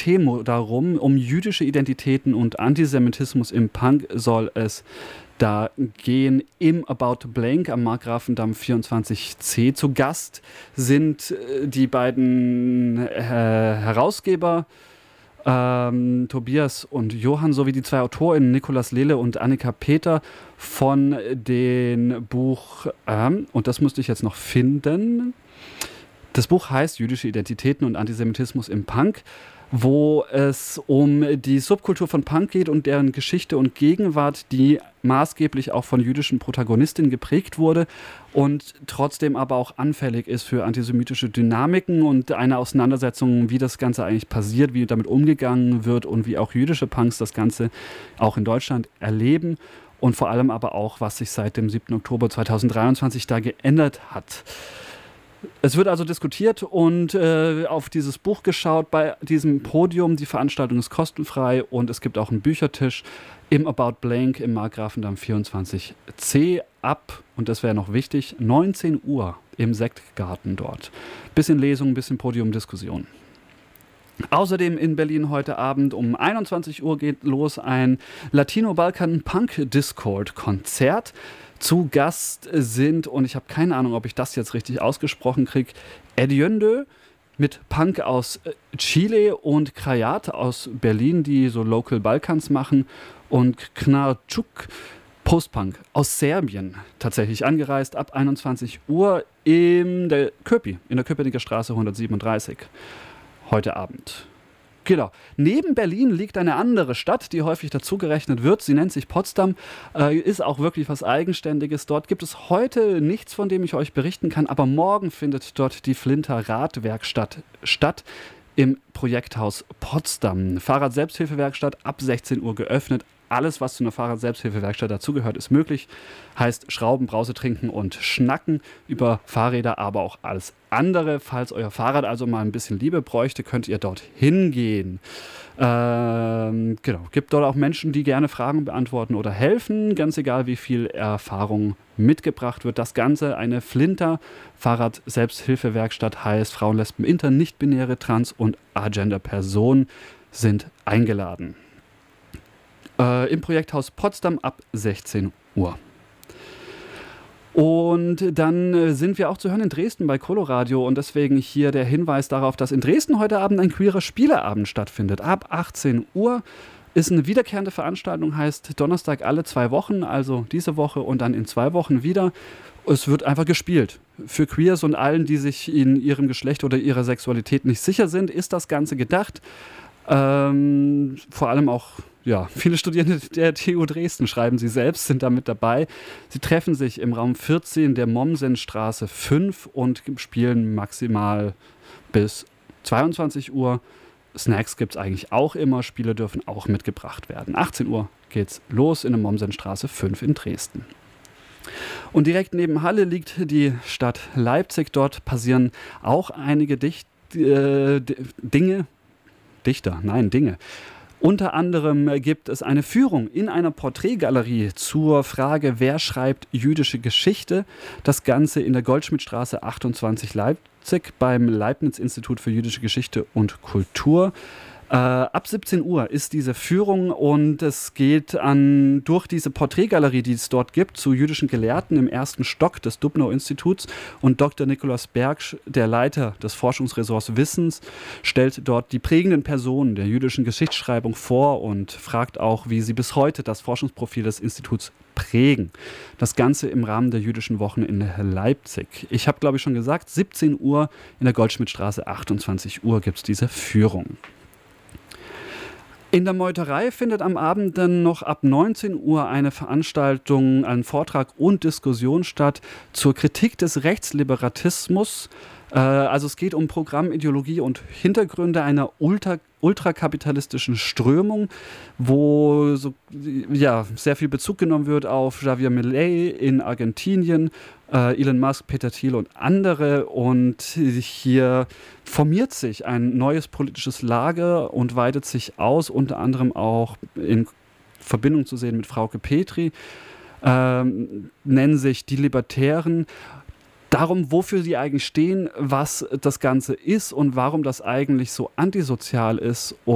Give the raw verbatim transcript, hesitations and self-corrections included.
Themen darum. Um jüdische Identitäten und Antisemitismus im Punk soll es da gehen im About Blank am Markgrafendamm vierundzwanzig c. Zu Gast sind äh, die beiden äh, Herausgeber ähm, Tobias und Johann sowie die zwei AutorInnen Nikolaus Lele und Annika Peter von dem Buch, ähm, und das musste ich jetzt noch finden, das Buch heißt Jüdische Identitäten und Antisemitismus im Punk, wo es um die Subkultur von Punk geht und deren Geschichte und Gegenwart, die maßgeblich auch von jüdischen Protagonistinnen geprägt wurde und trotzdem aber auch anfällig ist für antisemitische Dynamiken und eine Auseinandersetzung, wie das Ganze eigentlich passiert, wie damit umgegangen wird und wie auch jüdische Punks das Ganze auch in Deutschland erleben und vor allem aber auch, was sich seit dem siebten Oktober zweitausenddreiundzwanzig da geändert hat. Es wird also diskutiert und äh, auf dieses Buch geschaut bei diesem Podium. Die Veranstaltung ist kostenfrei und es gibt auch einen Büchertisch im About Blank im Markgrafendamm vierundzwanzig c ab, und das wäre noch wichtig, neunzehn Uhr im Sektgarten dort. Bisschen Lesung, bisschen Podiumdiskussion. Außerdem in Berlin heute Abend um einundzwanzig Uhr geht los ein Latino-Balkan-Punk-Discord-Konzert. Zu Gast sind, und ich habe keine Ahnung, ob ich das jetzt richtig ausgesprochen kriege, Edionde mit Punk aus Chile und Krajat aus Berlin, die so Local Balkans machen, und Knarčuk Postpunk aus Serbien, tatsächlich angereist ab einundzwanzig Uhr in der Köpi, in der Köpenicker Straße hundertsiebenunddreißig heute Abend. Genau. Neben Berlin liegt eine andere Stadt, die häufig dazugerechnet wird. Sie nennt sich Potsdam, äh, ist auch wirklich was Eigenständiges. Dort gibt es heute nichts, von dem ich euch berichten kann, aber morgen findet dort die Flinter Radwerkstatt statt im Projekthaus Potsdam. Fahrrad-Selbsthilfewerkstatt ab sechzehn Uhr geöffnet. Alles, was zu einer Fahrrad-Selbsthilfewerkstatt dazugehört, ist möglich. Heißt Schrauben, Brause trinken und schnacken über Fahrräder, aber auch alles andere. Falls euer Fahrrad also mal ein bisschen Liebe bräuchte, könnt ihr dort hingehen. Ähm, genau. Gibt dort auch Menschen, die gerne Fragen beantworten oder helfen. Ganz egal, wie viel Erfahrung mitgebracht wird. Das Ganze eine Flinter Fahrrad-Selbsthilfewerkstatt heißt Frauen, Lesben, Inter, Nicht-Binäre, Trans- und Agender-Personen sind eingeladen. Äh, im Projekthaus Potsdam ab sechzehn Uhr. Und dann äh, sind wir auch zu hören in Dresden bei Coloradio und deswegen hier der Hinweis darauf, dass in Dresden heute Abend ein queerer Spieleabend stattfindet. Ab achtzehn Uhr ist eine wiederkehrende Veranstaltung, heißt Donnerstag alle zwei Wochen, also diese Woche und dann in zwei Wochen wieder. Es wird einfach gespielt. Für Queers und allen, die sich in ihrem Geschlecht oder ihrer Sexualität nicht sicher sind, ist das Ganze gedacht. Ähm, vor allem auch, ja, viele Studierende der T U Dresden, schreiben sie selbst, sind da mit dabei. Sie treffen sich im Raum vierzehn der Mommsenstraße fünf und spielen maximal bis zweiundzwanzig Uhr. Snacks gibt es eigentlich auch immer, Spiele dürfen auch mitgebracht werden. achtzehn Uhr geht's los in der Mommsenstraße fünf in Dresden. Und direkt neben Halle liegt die Stadt Leipzig. Dort passieren auch einige Dicht, äh, Dinge, Dichter, nein, Dinge. Unter anderem gibt es eine Führung in einer Porträtgalerie zur Frage, wer schreibt jüdische Geschichte. Das Ganze in der Goldschmidtstraße achtundzwanzig Leipzig beim Leibniz-Institut für jüdische Geschichte und Kultur. Äh, ab siebzehn Uhr ist diese Führung und es geht an, durch diese Porträtgalerie, die es dort gibt, zu jüdischen Gelehrten im ersten Stock des Dubnow-Instituts, und Doktor Nikolaus Berg, der Leiter des Forschungsressorts Wissens, stellt dort die prägenden Personen der jüdischen Geschichtsschreibung vor und fragt auch, wie sie bis heute das Forschungsprofil des Instituts prägen. Das Ganze im Rahmen der Jüdischen Wochen in Leipzig. Ich habe, glaube ich, schon gesagt, siebzehn Uhr in der Goldschmidtstraße, achtundzwanzig Uhr gibt es diese Führung. In der Meuterei findet am Abend dann noch ab neunzehn Uhr eine Veranstaltung, ein Vortrag und Diskussion statt zur Kritik des Rechtsliberatismus. Äh, also es geht um Programm, Ideologie und Hintergründe einer ultra, ultrakapitalistischen Strömung, wo so, ja, sehr viel Bezug genommen wird auf Javier Milei in Argentinien, äh, Elon Musk, Peter Thiel und andere. Und hier formiert sich ein neues politisches Lager und weitet sich aus, unter anderem auch in Verbindung zu sehen mit Frauke Petry, ähm, nennen sich die Libertären. Darum, wofür sie eigentlich stehen, was das Ganze ist und warum das eigentlich so antisozial ist.